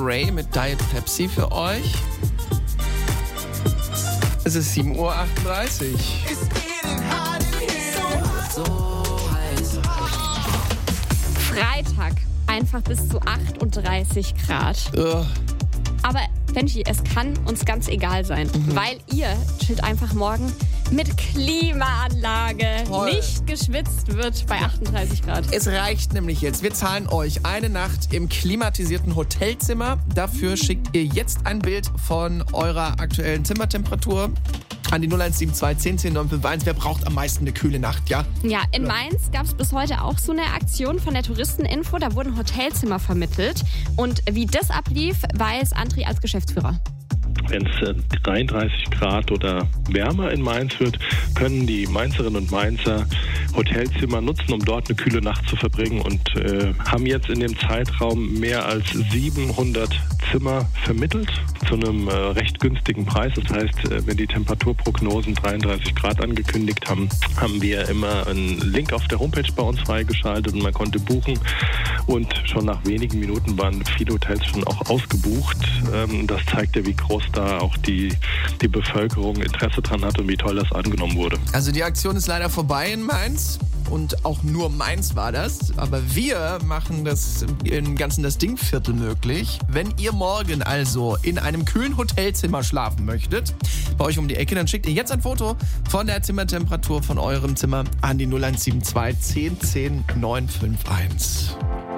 Ray mit Diet Pepsi für euch. Es ist 7:38 Uhr. Freitag, einfach bis zu 38 Grad. Aber Benji, es kann uns ganz egal sein, weil ihr chillt einfach morgen mit Klimaanlage. Toll. Nicht geschwitzt wird bei 38 Grad. Es reicht nämlich jetzt. Wir zahlen euch eine Nacht im klimatisierten Hotelzimmer. Dafür schickt ihr jetzt ein Bild von eurer aktuellen Zimmertemperatur an die 0172 10 10 951. Wer braucht am meisten eine kühle Nacht, ja? Ja, in Mainz gab es bis heute auch so eine Aktion von der Touristeninfo. Da wurden Hotelzimmer vermittelt. Und wie das ablief, weiß André als Geschäftsführer. Wenn es 33 Grad oder wärmer in Mainz wird, können die Mainzerinnen und Mainzer Hotelzimmer nutzen, um dort eine kühle Nacht zu verbringen und haben jetzt in dem Zeitraum mehr als 700 Zimmer vermittelt zu einem recht günstigen Preis. Das heißt, wenn die Temperaturprognosen 33 Grad angekündigt haben, haben wir immer einen Link auf der Homepage bei uns freigeschaltet und man konnte buchen. Und schon nach wenigen Minuten waren viele Hotels schon auch ausgebucht. Das zeigt ja, wie groß da auch die Bevölkerung Interesse dran hat und wie toll das angenommen wurde. Also die Aktion ist leider vorbei in Mainz. Und auch nur Mainz war das. Aber wir machen das im Ganzen das Dingviertel möglich. Wenn ihr morgen also in einem kühlen Hotelzimmer schlafen möchtet, bei euch um die Ecke, dann schickt ihr jetzt ein Foto von der Zimmertemperatur von eurem Zimmer an die 0172 10 10 951.